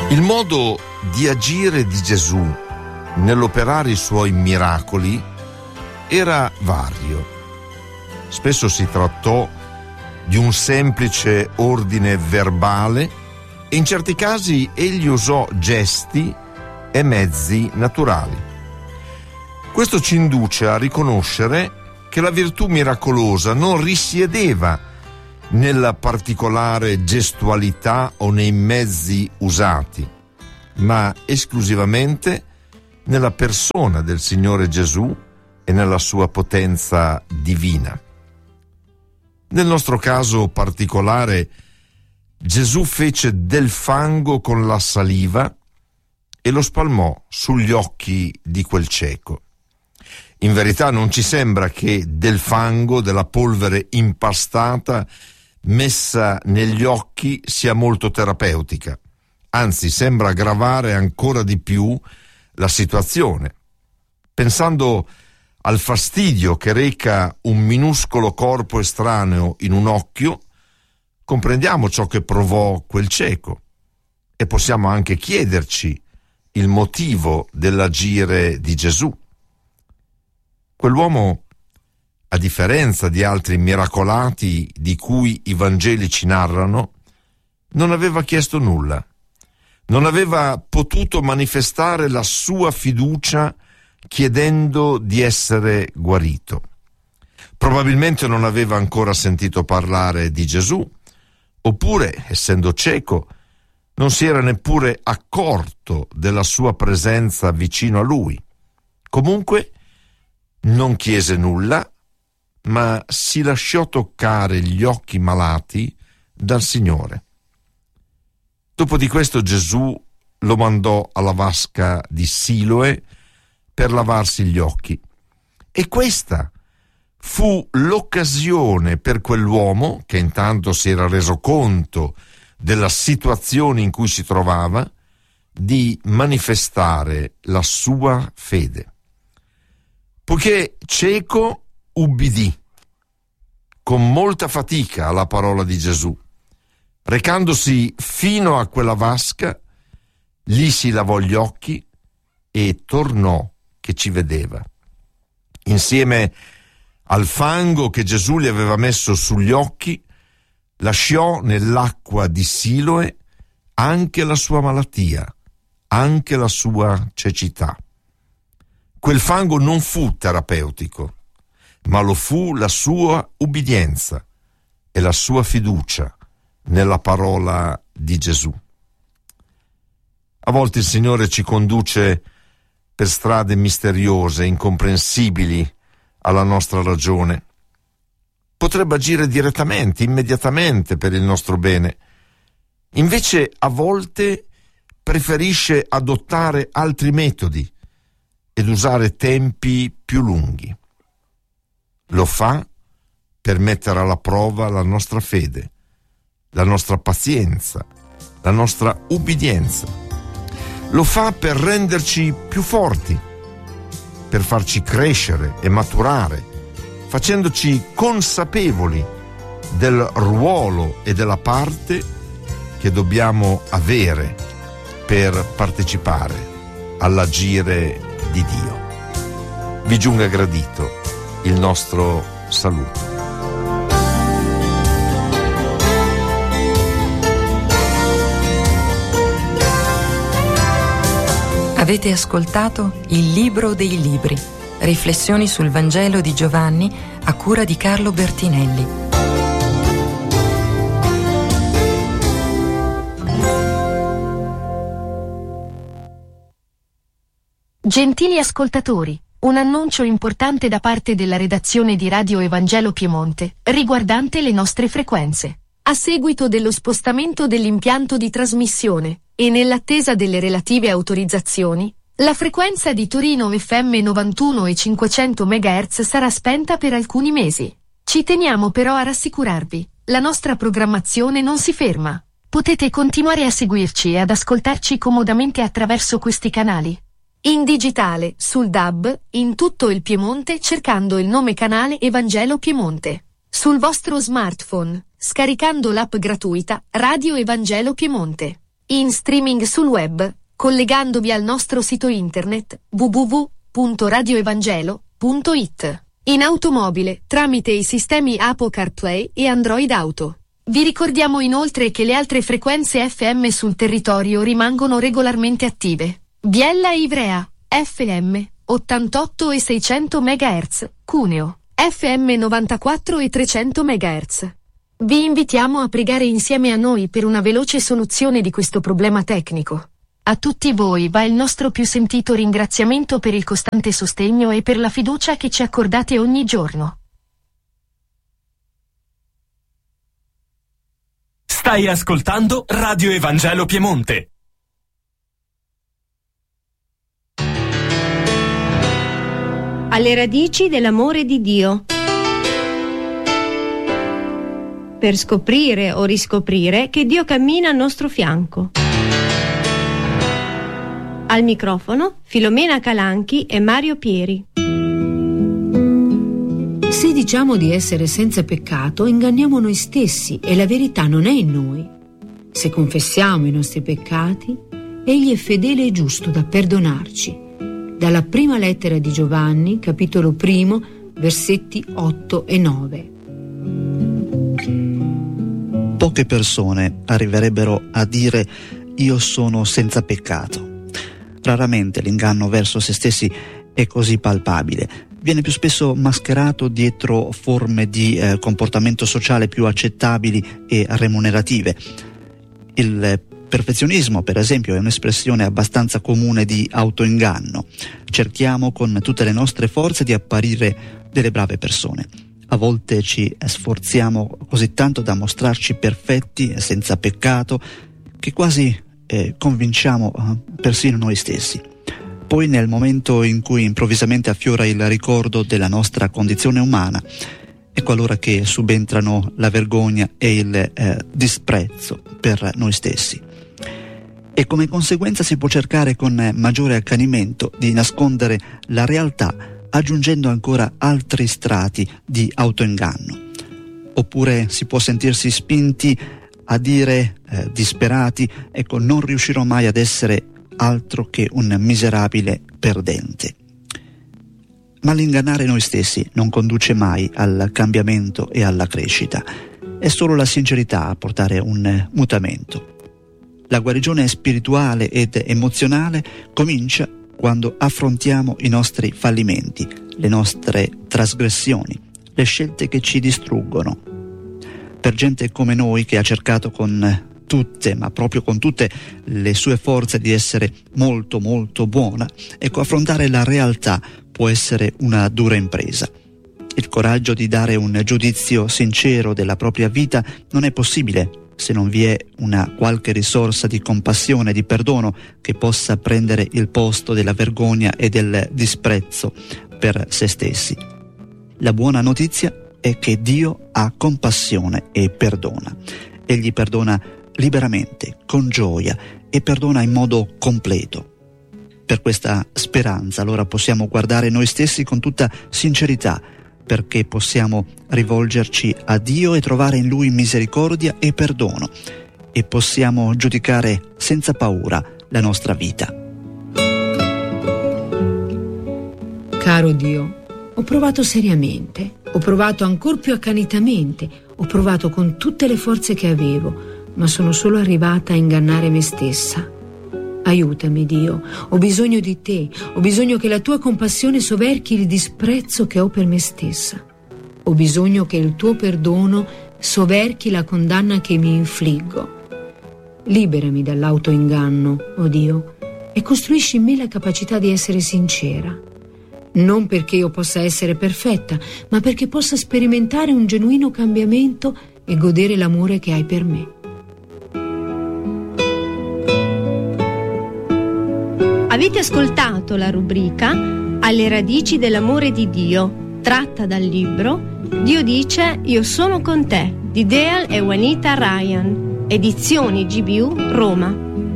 Il modo di agire di Gesù nell'operare i suoi miracoli era vario. Spesso si trattò di un semplice ordine verbale e in certi casi egli usò gesti e mezzi naturali. Questo ci induce a riconoscere che la virtù miracolosa non risiedeva nella particolare gestualità o nei mezzi usati, ma esclusivamente nella persona del Signore Gesù e nella sua potenza divina. Nel nostro caso particolare, Gesù fece del fango con la saliva e lo spalmò sugli occhi di quel cieco. In verità non ci sembra che del fango, della polvere impastata messa negli occhi sia molto terapeutica, anzi sembra aggravare ancora di più la situazione. Pensando al fastidio che reca un minuscolo corpo estraneo in un occhio, comprendiamo ciò che provò quel cieco e possiamo anche chiederci il motivo dell'agire di Gesù. Quell'uomo, a differenza di altri miracolati di cui i Vangeli ci narrano, non aveva chiesto nulla, non aveva potuto manifestare la sua fiducia chiedendo di essere guarito. Probabilmente non aveva ancora sentito parlare di Gesù, oppure, essendo cieco, non si era neppure accorto della sua presenza vicino a lui. Comunque, non chiese nulla, ma si lasciò toccare gli occhi malati dal Signore. Dopo di questo Gesù lo mandò alla vasca di Siloe per lavarsi gli occhi. E questa fu l'occasione per quell'uomo, che intanto si era reso conto della situazione in cui si trovava, di manifestare la sua fede. Poiché cieco, ubbidì con molta fatica alla parola di Gesù. Recandosi fino a quella vasca, lì si lavò gli occhi e tornò che ci vedeva. Insieme al fango che Gesù gli aveva messo sugli occhi, lasciò nell'acqua di Siloe anche la sua malattia, anche la sua cecità. Quel fango non fu terapeutico, ma lo fu la sua ubbidienza e la sua fiducia nella parola di Gesù. A volte il Signore ci conduce per strade misteriose, incomprensibili alla nostra ragione. Potrebbe agire direttamente, immediatamente per il nostro bene. Invece a volte preferisce adottare altri metodi ed usare tempi più lunghi. Lo fa per mettere alla prova la nostra fede, la nostra pazienza, la nostra ubbidienza. Lo fa per renderci più forti, per farci crescere e maturare, facendoci consapevoli del ruolo e della parte che dobbiamo avere per partecipare all'agire di Dio. Vi giunga gradito il nostro saluto. Avete ascoltato Il Libro dei Libri, riflessioni sul Vangelo di Giovanni a cura di Carlo Bertinelli. Gentili ascoltatori, un annuncio importante da parte della redazione di Radio Evangelo Piemonte, riguardante le nostre frequenze. A seguito dello spostamento dell'impianto di trasmissione, e nell'attesa delle relative autorizzazioni, la frequenza di Torino FM 91 e 500 MHz sarà spenta per alcuni mesi. Ci teniamo però a rassicurarvi, la nostra programmazione non si ferma. Potete continuare a seguirci e ad ascoltarci comodamente attraverso questi canali. In digitale, sul DAB, in tutto il Piemonte cercando il nome canale Evangelo Piemonte. Sul vostro smartphone, scaricando l'app gratuita Radio Evangelo Piemonte. in streaming sul web, collegandovi al nostro sito internet www.radioevangelo.it, in automobile tramite i sistemi Apple CarPlay e Android Auto. Vi ricordiamo inoltre che le altre frequenze FM sul territorio rimangono regolarmente attive. Biella e Ivrea, FM 88 e 600 MHz, Cuneo, FM 94 e 300 MHz. Vi invitiamo a pregare insieme a noi per una veloce soluzione di questo problema tecnico. A tutti voi va il nostro più sentito ringraziamento per il costante sostegno e per la fiducia che ci accordate ogni giorno. Stai ascoltando Radio Evangelo Piemonte. Alle radici dell'amore di Dio. Per scoprire o riscoprire che Dio cammina al nostro fianco. Al microfono Filomena Calanchi e Mario Pieri. Se diciamo di essere senza peccato, inganniamo noi stessi e la verità non è in noi. Se confessiamo i nostri peccati, Egli è fedele e giusto da perdonarci. Dalla prima lettera di Giovanni, capitolo 1, versetti 8 e 9. Poche persone arriverebbero a dire io sono senza peccato. Raramente l'inganno verso se stessi è così palpabile. Viene più spesso mascherato dietro forme di comportamento sociale più accettabili e remunerative. Il perfezionismo, per esempio, è un'espressione abbastanza comune di autoinganno. Cerchiamo con tutte le nostre forze di apparire delle brave persone. A volte ci sforziamo così tanto da mostrarci perfetti e senza peccato che quasi convinciamo persino noi stessi. Poi, nel momento in cui improvvisamente affiora il ricordo della nostra condizione umana, ecco allora che subentrano la vergogna e il disprezzo per noi stessi. E come conseguenza si può cercare con maggiore accanimento di nascondere la realtà, aggiungendo ancora altri strati di autoinganno. Oppure si può sentirsi spinti a dire disperati, ecco, non riuscirò mai ad essere altro che un miserabile perdente. Ma l'ingannare noi stessi non conduce mai al cambiamento e alla crescita. È solo la sincerità a portare un mutamento. La guarigione spirituale ed emozionale comincia quando affrontiamo i nostri fallimenti, le nostre trasgressioni, le scelte che ci distruggono. Per gente come noi che ha cercato con tutte, ma proprio con tutte le sue forze di essere molto molto buona, ecco, affrontare la realtà può essere una dura impresa. Il coraggio di dare un giudizio sincero della propria vita non è possibile se non vi è una qualche risorsa di compassione, di perdono che possa prendere il posto della vergogna e del disprezzo per se stessi. La buona notizia è che Dio ha compassione e perdona. Egli perdona liberamente, con gioia, e perdona in modo completo. Per questa speranza allora possiamo guardare noi stessi con tutta sincerità, perché possiamo rivolgerci a Dio e trovare in Lui misericordia e perdono, e possiamo giudicare senza paura la nostra vita. Caro Dio, ho provato seriamente, ho provato ancor più accanitamente, ho provato con tutte le forze che avevo, ma sono solo arrivata a ingannare me stessa. Aiutami, Dio, ho bisogno di te, ho bisogno che la tua compassione soverchi il disprezzo che ho per me stessa. Ho bisogno che il tuo perdono soverchi la condanna che mi infliggo. Liberami dall'autoinganno, oh Dio, e costruisci in me la capacità di essere sincera. Non perché io possa essere perfetta, ma perché possa sperimentare un genuino cambiamento e godere l'amore che hai per me. Avete ascoltato la rubrica Alle radici dell'amore di Dio, tratta dal libro Dio dice io sono con te di Dale e Juanita Ryan, edizioni GBU Roma.